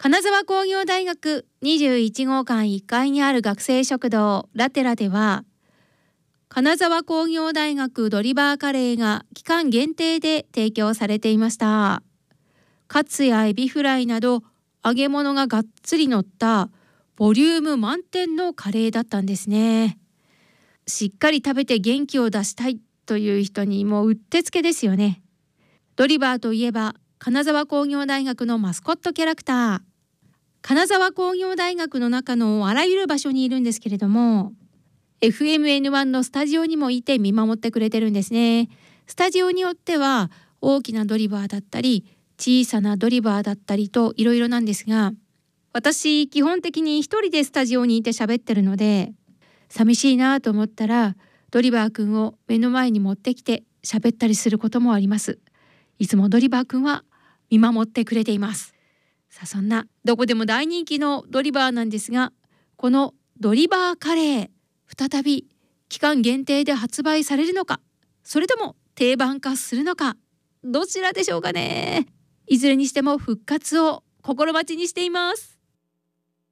金沢工業大学21号館1階にある学生食堂ラテラでは、金沢工業大学ドリバーカレーが期間限定で提供されていました。カツやエビフライなど揚げ物ががっつり乗ったボリューム満点のカレーだったんですね。しっかり食べて元気を出したいという人にもううってつけですよね。ドリバーといえば金沢工業大学のマスコットキャラクター。金沢工業大学の中のあらゆる場所にいるんですけれども、FMN1 のスタジオにもいて見守ってくれてるんですね。スタジオによっては大きなドリバーだったり小さなドリバーだったりといろいろなんですが、私基本的に一人でスタジオにいて喋ってるので、寂しいなと思ったらドリバーくんを目の前に持ってきて喋ったりすることもあります。いつもドリバーくんは見守ってくれています。さあ、そんなどこでも大人気のドリバーなんですが、このドリバーカレー再び期間限定で発売されるのか、それとも定番化するのか、どちらでしょうかね。いずれにしても復活を心待ちにしています。